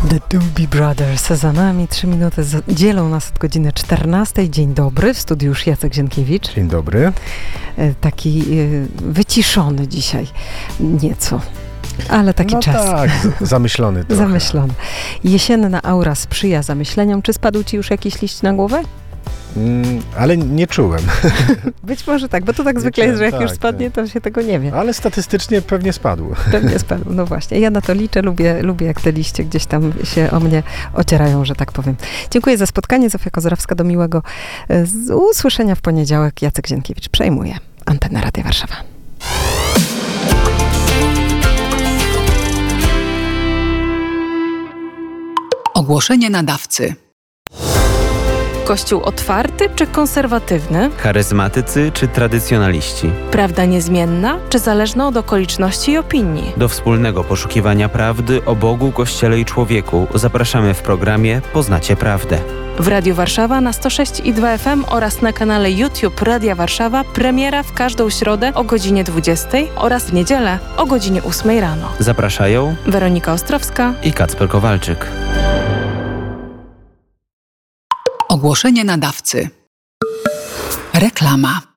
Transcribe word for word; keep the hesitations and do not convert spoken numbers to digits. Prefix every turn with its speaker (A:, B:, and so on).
A: The Doobie Brothers za nami, trzy minuty z, dzielą nas od godziny czternastej. Dzień dobry, w studiu już Jacek Zienkiewicz.
B: Dzień dobry.
A: Taki wyciszony dzisiaj nieco, ale taki
B: no
A: czas.
B: tak, zamyślony trochę.
A: Zamyślony. Jesienna aura sprzyja zamyśleniom. Czy spadł ci już jakiś liść na głowę?
B: Mm, ale nie czułem.
A: Być może tak, bo to tak
B: Nie
A: zwykle
B: czułem,
A: jest, że jak
B: tak,
A: już spadnie,
B: tak.
A: to się tego nie wie.
B: Ale statystycznie pewnie spadł.
A: Pewnie spadł, no właśnie. Ja na to liczę, lubię, lubię jak te liście gdzieś tam się o mnie ocierają, że tak powiem. Dziękuję za spotkanie. Zofia Kozorowska, do miłego z usłyszenia w poniedziałek. Jacek Zienkiewicz przejmuje antenę Radia Warszawa.
C: Ogłoszenie nadawcy.
D: Kościół otwarty czy konserwatywny?
E: Charyzmatycy czy tradycjonaliści?
D: Prawda niezmienna czy zależna od okoliczności i opinii?
E: Do wspólnego poszukiwania prawdy o Bogu, Kościele i człowieku zapraszamy w programie Poznacie Prawdę.
D: W Radiu Warszawa na sto sześć i dwa F M oraz na kanale YouTube Radia Warszawa premiera w każdą środę o godzinie dwudziestej oraz w niedzielę o godzinie ósmej rano.
E: Zapraszają
D: Weronika Ostrowska
E: i Kacper Kowalczyk.
C: Ogłoszenie nadawcy. Reklama.